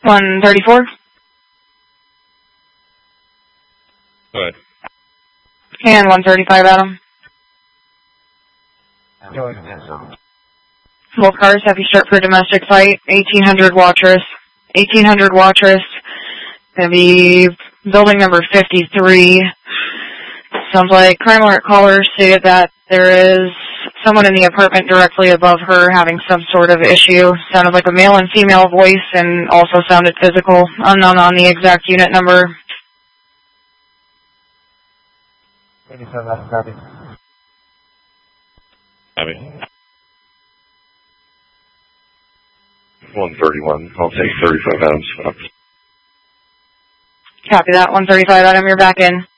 134. Go ahead. And 135, Adam. Both cars have you start for domestic fight. 1800 Watrous. 1800 Watrous. Gonna be building number 53. Sounds like crime alert caller stated that there is someone in the apartment directly above her having some sort of issue. Sounded like a male and female voice and also sounded physical. Unknown on the exact unit number. 87, that's copy. Copy. 131. I'll take 35 Adams. Copy that. 135 Adam, you're back in.